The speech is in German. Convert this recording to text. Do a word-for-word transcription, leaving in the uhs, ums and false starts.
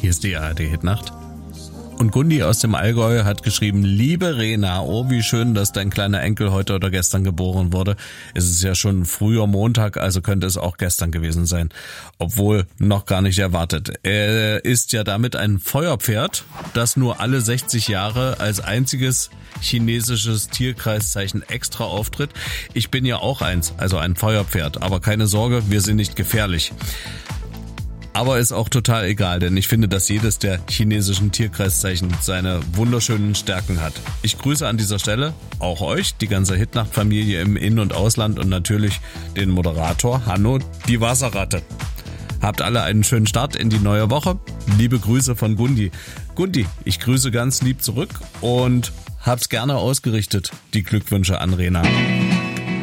Hier ist die A R D-Hitnacht. Und Gundi aus dem Allgäu hat geschrieben, liebe Rena, oh wie schön, dass dein kleiner Enkel heute oder gestern geboren wurde. Es ist ja schon früher Montag, also könnte es auch gestern gewesen sein. Obwohl noch gar nicht erwartet. Er ist ja damit ein Feuerpferd, das nur alle sechzig Jahre als einziges chinesisches Tierkreiszeichen extra auftritt. Ich bin ja auch eins, also ein Feuerpferd. Aber keine Sorge, wir sind nicht gefährlich. Aber ist auch total egal, denn ich finde, dass jedes der chinesischen Tierkreiszeichen seine wunderschönen Stärken hat. Ich grüße an dieser Stelle auch euch, die ganze Hitnacht-Familie im In- und Ausland und natürlich den Moderator Hanno, die Wasserratte. Habt alle einen schönen Start in die neue Woche. Liebe Grüße von Gundi. Gundi, ich grüße ganz lieb zurück und hab's gerne ausgerichtet, die Glückwünsche an Rena.